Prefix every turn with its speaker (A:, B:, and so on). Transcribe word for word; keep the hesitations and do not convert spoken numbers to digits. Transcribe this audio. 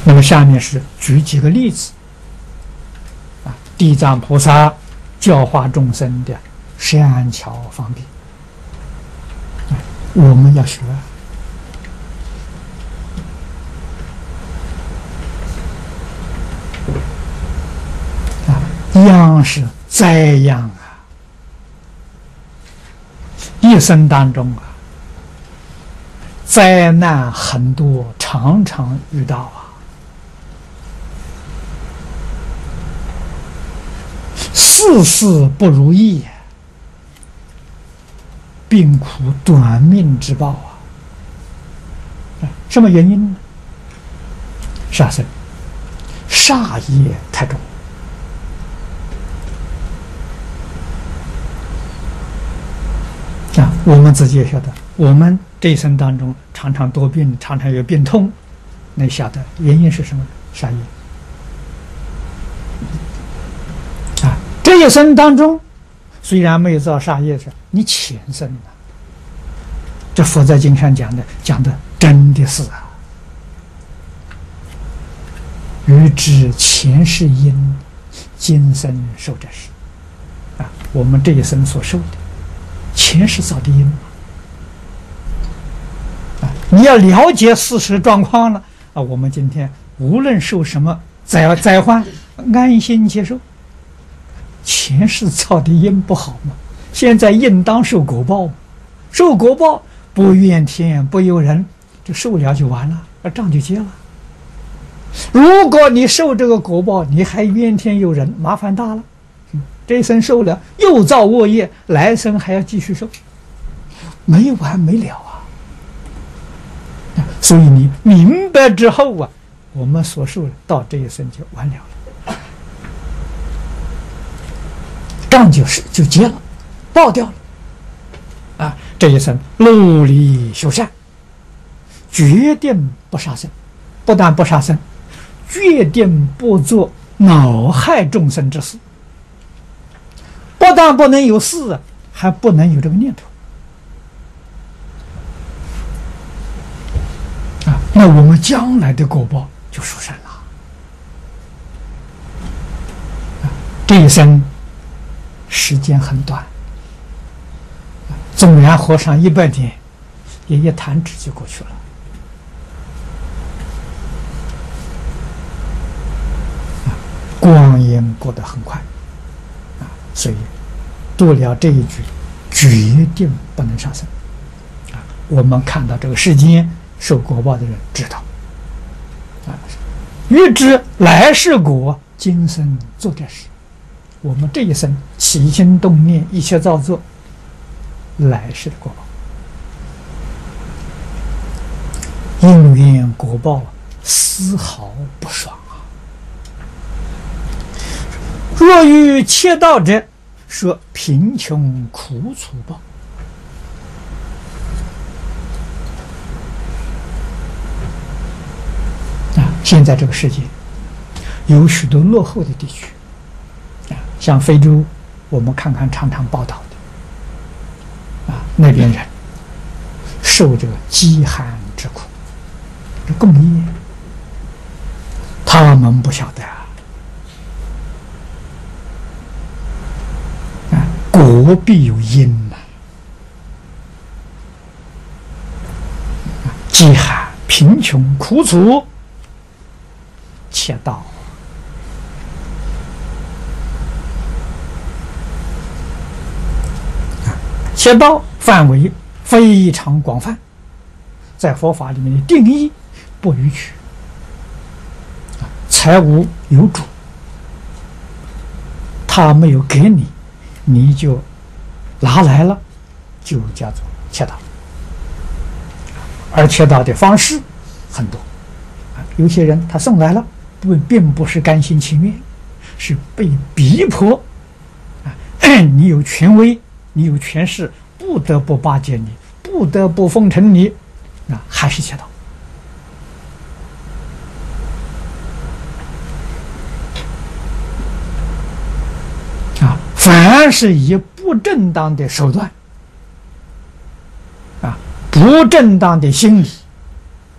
A: 那么下面是举几个例子啊，地藏菩萨教化众生的善巧方便，我们要学啊，样是灾样啊，一生当中啊，灾难很多，常常遇到啊。事事不如意，病苦短命之报啊！什么原因呢？杀生，杀业太重啊！我们自己也晓得，我们这一生当中常常多病，常常有病痛，那晓得原因是什么？杀业。这一生当中，虽然没有造杀业，你前生啊，这佛在经上讲的，讲的真的是啊，欲知前世因，今生受者是啊，我们这一生所受的前世造的因啊，你要了解事实状况了啊，我们今天无论受什么灾灾患，安心接受。前世造的因不好嘛，现在应当受果报嘛，受果报不怨天不尤人，就受了就完了，那账就结了。如果你受这个果报，你还怨天尤人，麻烦大了。嗯、这一生受了，又造恶业，来生还要继续受，没完没了啊！所以你明白之后啊，我们所受的到这一生就完了了。账就是就结了，报掉了，啊！这一生努力修善，决定不杀生，不但不杀生，决定不做恼害众生之事。不但不能有事，还不能有这个念头。啊，那我们将来的果报就殊胜了。啊，这一生。时间很短，纵然活上一百年，也一弹指就过去了。啊，光阴过得很快，啊，所以读了这一句，决定不能杀生。啊，我们看到这个世间受果报的人知道，啊，欲知来世果，今生做这事。我们这一生起心动念，一切造作，来世的果报，因缘果报丝毫不爽啊！若遇切道者，说贫穷苦楚报。啊，现在这个世界有许多落后的地区。像非洲，我们看看常常报道的，啊，那边人受这个饥寒之苦，这共业，他们不晓得啊，啊，果必有因呐、啊，饥寒、贫穷、苦楚，切道。切道范围非常广泛，在佛法里面的定义不逾矩。财物有主，他没有给你，你就拿来了，就叫做切道。而切道的方式很多，有些人他送来了，不并不是甘心情愿，是被逼迫。你有权威。你有权势，不得不巴结你，不得不奉承你，那还是切道。啊，凡是以不正当的手段，啊，不正当的心理，